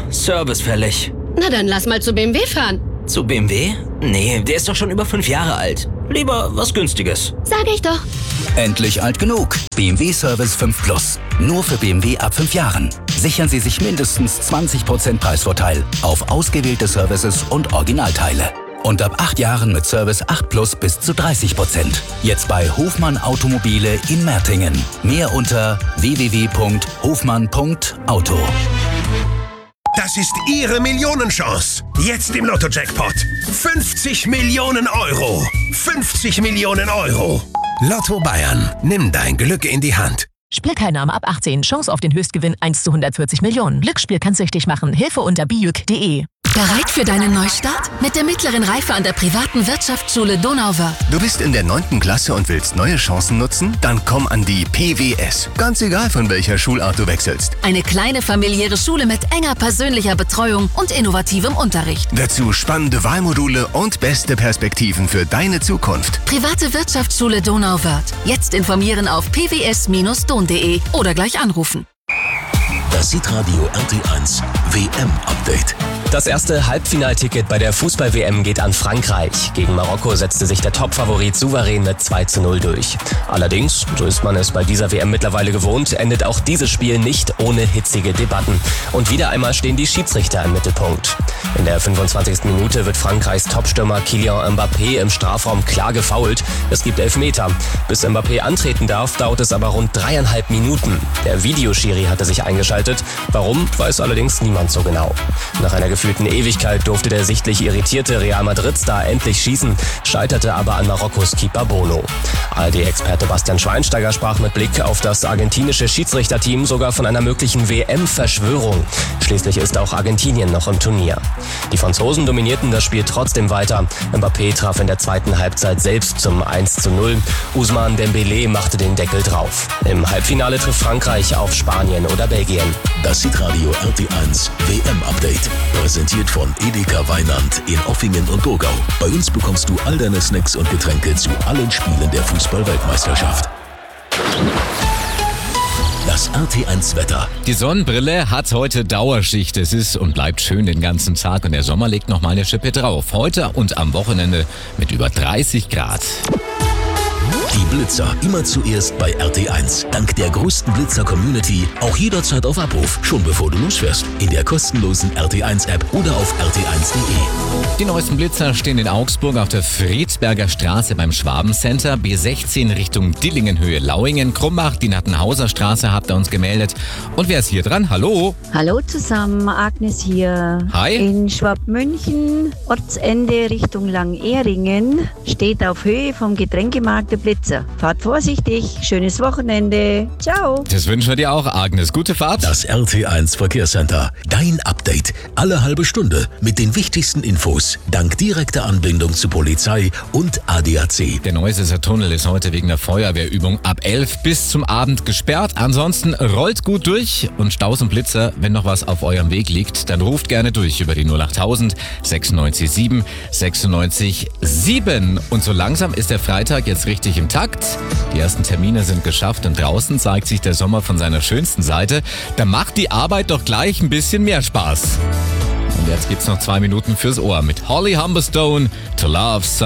Service fällig. Na dann lass mal zu BMW fahren. Zu BMW? Nee, der ist doch schon über 5 Jahre alt. Lieber was Günstiges. Sag ich doch. Endlich alt genug. BMW Service 5 Plus. Nur für BMW ab 5 Jahren. Sichern Sie sich mindestens 20% Preisvorteil auf ausgewählte Services und Originalteile. Und ab 8 Jahren mit Service 8 Plus bis zu 30%. Jetzt bei Hofmann Automobile in Mertingen. Mehr unter www.hofmann.auto. Das ist Ihre Millionenchance. Jetzt im Lotto-Jackpot. 50 Millionen Euro. 50 Millionen Euro. Lotto Bayern. Nimm dein Glück in die Hand. Spielteilnahme ab 18. Chance auf den Höchstgewinn 1 zu 140 Millionen. Glücksspiel kann süchtig machen. Hilfe unter biüc.de. Bereit für deinen Neustart? Mit der mittleren Reife an der privaten Wirtschaftsschule Donauwörth. Du bist in der 9. Klasse und willst neue Chancen nutzen? Dann komm an die PWS. Ganz egal, von welcher Schulart du wechselst. Eine kleine familiäre Schule mit enger persönlicher Betreuung und innovativem Unterricht. Dazu spannende Wahlmodule und beste Perspektiven für deine Zukunft. Private Wirtschaftsschule Donauwörth. Jetzt informieren auf pws-don.de oder gleich anrufen. Das Hitradio RT1 WM-Update. Das erste Halbfinalticket bei der Fußball-WM geht an Frankreich. Gegen Marokko setzte sich der Topfavorit souverän mit 2:0 durch. Allerdings, so ist man es bei dieser WM mittlerweile gewohnt, endet auch dieses Spiel nicht ohne hitzige Debatten. Und wieder einmal stehen die Schiedsrichter im Mittelpunkt. In der 25. Minute wird Frankreichs Topstürmer Kylian Mbappé im Strafraum klar gefoult. Es gibt Elfmeter. Bis Mbappé antreten darf, dauert es aber rund 3,5 Minuten. Der Videoschiri hatte sich eingeschaltet. Warum, weiß allerdings niemand so genau. Nach einer gefühlten Ewigkeit durfte der sichtlich irritierte Real Madrid-Star endlich schießen, scheiterte aber an Marokkos Keeper Bono. ARD-Experte Bastian Schweinsteiger sprach mit Blick auf das argentinische Schiedsrichterteam sogar von einer möglichen WM-Verschwörung. Schließlich ist auch Argentinien noch im Turnier. Die Franzosen dominierten das Spiel trotzdem weiter. Mbappé traf in der zweiten Halbzeit selbst zum 1:0. Ousmane Dembélé machte den Deckel drauf. Im Halbfinale trifft Frankreich auf Spanien oder Belgien. Das Hitradio RT1 WM-Update. Präsentiert von Edeka Weinand in Offingen und Burgau. Bei uns bekommst du all deine Snacks und Getränke zu allen Spielen der Fußball-Weltmeisterschaft. Das RT1-Wetter. Die Sonnenbrille hat heute Dauerschicht. Es ist und bleibt schön den ganzen Tag und der Sommer legt nochmal eine Schippe drauf. Heute und am Wochenende mit über 30 Grad. Die Blitzer immer zuerst bei RT1. Dank der größten Blitzer-Community auch jederzeit auf Abruf, schon bevor du losfährst. In der kostenlosen RT1-App oder auf rt1.de. Die neuesten Blitzer stehen in Augsburg auf der Friedberger Straße beim Schwabencenter, B16 Richtung Dillingenhöhe Lauingen, Krumbach, die Nattenhauser Straße habt ihr uns gemeldet. Und wer ist hier dran? Hallo? Hallo zusammen, Agnes hier. Hi. In Schwabmünchen, Ortsende Richtung Langehringen, steht auf Höhe vom Getränkemarkt der Blitzer. Fahrt vorsichtig, schönes Wochenende. Ciao. Das wünschen wir dir auch, Agnes. Gute Fahrt. Das RT1 Verkehrscenter. Dein Update. Alle halbe Stunde mit den wichtigsten Infos. Dank direkter Anbindung zu Polizei und ADAC. Der Neusesser Tunnel ist heute wegen der Feuerwehrübung ab 11 bis zum Abend gesperrt. Ansonsten rollt gut durch und Staus und Blitzer, wenn noch was auf eurem Weg liegt, dann ruft gerne durch über die 08000 96 7 96 7. Und so langsam ist der Freitag jetzt richtig im Takt. Die ersten Termine sind geschafft und draußen zeigt sich der Sommer von seiner schönsten Seite. Da macht die Arbeit doch gleich ein bisschen mehr Spaß. Und jetzt gibt's noch 2 Minuten fürs Ohr mit Holly Humberstone, To Love Some.